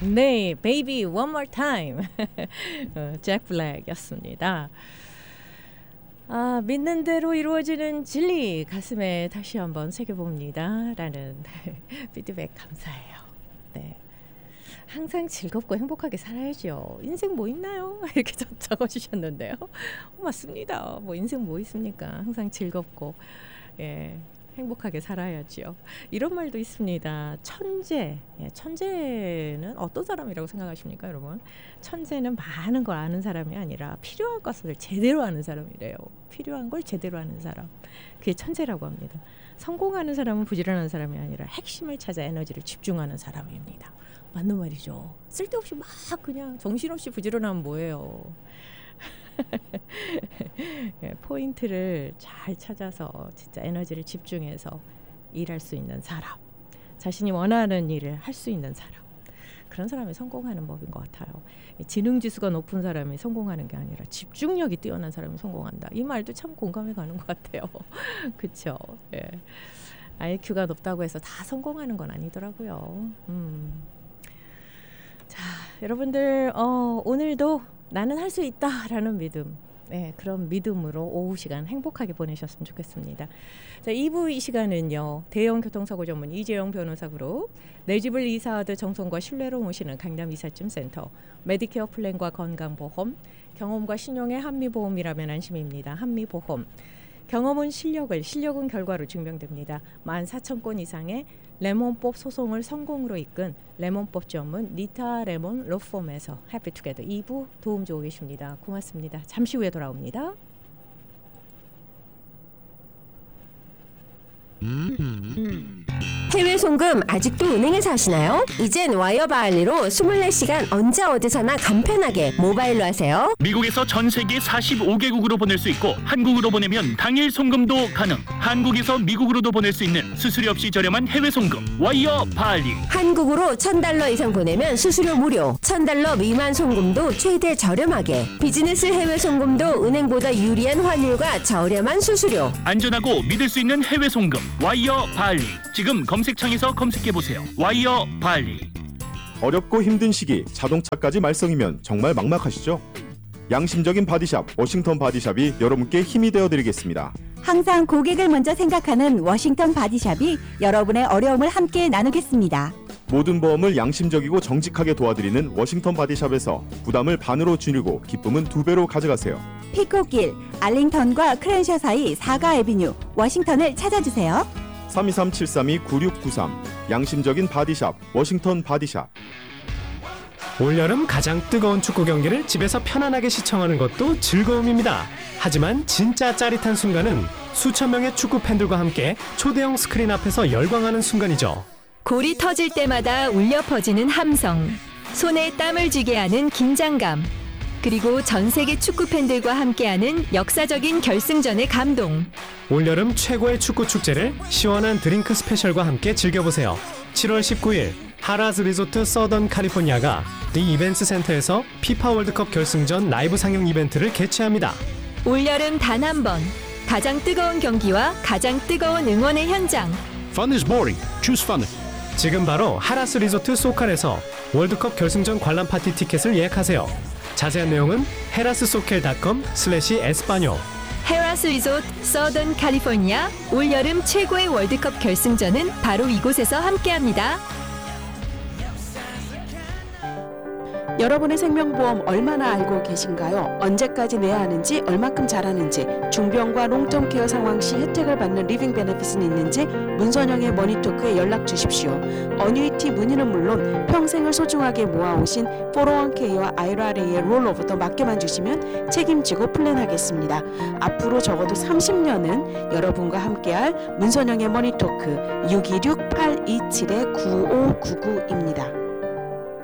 네, Baby One More Time. 잭 블랙이었습니다. 믿는 대로 이루어지는 진리 가슴에 다시 한번 새겨봅니다. 라는 피드백 감사해요. 네. 항상 즐겁고 행복하게 살아야죠. 인생 뭐 있나요? 이렇게 적어주셨는데요. 맞습니다. 뭐 인생 뭐 있습니까? 항상 즐겁고 행복하게 살아야죠. 이런 말도 있습니다. 천재. 천재는 어떤 사람이라고 생각하십니까, 여러분? 천재는 많은 걸 아는 사람이 아니라 필요한 것을 제대로 아는 사람이래요. 필요한 걸 제대로 아는 사람. 그게 천재라고 합니다. 성공하는 사람은 부지런한 사람이 아니라 핵심을 찾아 에너지를 집중하는 사람입니다. 맞는 말이죠. 쓸데없이 막 그냥 정신없이 부지런하면 뭐예요. 포인트를 잘 찾아서 진짜 에너지를 집중해서 일할 수 있는 사람, 자신이 원하는 일을 할 수 있는 사람, 그런 사람이 성공하는 법인 것 같아요. 지능지수가 높은 사람이 성공하는 게 아니라 집중력이 뛰어난 사람이 성공한다. 이 말도 참 공감이 가는 것 같아요. 그렇죠? IQ가 높다고 해서 다 성공하는 건 아니더라고요. 자, 여러분들 오늘도 나는 할 수 있다라는 믿음, 그런 믿음으로 오후 시간 행복하게 보내셨으면 좋겠습니다. 자, 2부 이 시간은요, 대형 교통사고 전문 이재용 변호사 그룹, 내 집을 이사하듯 정성과 신뢰로 모시는 강남 이삿짐센터, 메디케어 플랜과 건강보험, 경험과 신용의 한미보험이라면 안심입니다. 한미보험. 경험은 실력은 결과로 증명됩니다. 14,000건 이상의 레몬법 소송을 성공으로 이끈 레몬법 전문 리타 레몬 로펌에서 해피투게더 2부 도움 주고 계십니다. 고맙습니다. 잠시 후에 돌아옵니다. 해외 송금 아직도 은행에서 하시나요? 이젠 와이어바알리로 24시간 언제 어디서나 간편하게 모바일로 하세요. 미국에서 전 세계 45개국으로 보낼 수 있고 한국으로 보내면 당일 송금도 가능. 한국에서 미국으로도 보낼 수 있는 수수료 없이 저렴한 해외 송금 와이어바알리. 한국으로 $1,000 이상 보내면 수수료 무료. $1,000 미만 송금도 최대 저렴하게. 비즈니스 해외 송금도 은행보다 유리한 환율과 저렴한 수수료. 안전하고 믿을 수 있는 해외 송금 와이어바알리. 지금 검색창에서 검색해보세요. 와이어바알리. 어렵고 힘든 시기 자동차까지 말썽이면 정말 막막하시죠? 양심적인 바디샵 워싱턴 바디샵이 여러분께 힘이 되어드리겠습니다. 항상 고객을 먼저 생각하는 워싱턴 바디샵이 여러분의 어려움을 함께 나누겠습니다. 모든 보험을 양심적이고 정직하게 도와드리는 워싱턴 바디샵에서 부담을 반으로 줄이고 기쁨은 2배로 가져가세요. 피코길, 알링턴과 크랜셔 사이 4가 애비뉴, 워싱턴을 찾아주세요. 323-732-9693 양심적인 바디샵 워싱턴 바디샵. 올여름 가장 뜨거운 축구 경기를 집에서 편안하게 시청하는 것도 즐거움입니다. 하지만 진짜 짜릿한 순간은 수천 명의 축구 팬들과 함께 초대형 스크린 앞에서 열광하는 순간이죠. 골이 터질 때마다 울려 퍼지는 함성, 손에 땀을 쥐게 하는 긴장감, 그리고 전 세계 축구 팬들과 함께하는 역사적인 결승전의 감동. 올여름 최고의 축구 축제를 시원한 드링크 스페셜과 함께 즐겨보세요. 7월 19일 하라즈 리조트 서던 캘리포니아가 디 이벤트 센터에서 피파 월드컵 결승전 라이브 상영 이벤트를 개최합니다. 올여름 단 한 번, 가장 뜨거운 경기와 가장 뜨거운 응원의 현장. Fun is boring. Choose fun. 지금 바로 하라스 리조트 소칼에서 월드컵 결승전 관람 파티 티켓을 예약하세요. 자세한 내용은 herasocal.com/espanol. 헤라스 리조트 서던 캘리포니아, 올여름 최고의 월드컵 결승전은 바로 이곳에서 함께합니다. 여러분의 생명보험 얼마나 알고 계신가요? 언제까지 내야 하는지, 얼마큼 잘하는지, 중병과 롱텀 케어 상황 시 혜택을 받는 리빙 베네핏은 있는지 문선영의 머니토크에 연락 주십시오. 어뉴이티 문의는 물론 평생을 소중하게 모아오신 401k와 IRA의 롤오버도 맡겨만 주시면 책임지고 플랜하겠습니다. 앞으로 적어도 30년은 여러분과 함께할 문선영의 머니토크 626-827-9599입니다.